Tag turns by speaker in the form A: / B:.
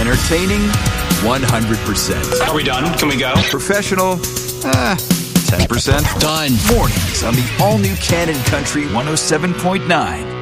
A: Entertaining, 100%.
B: Are we done? Can we go?
A: Professional, 10%.
C: Done.
A: Mornings on the all-new Cannon Country 107.9.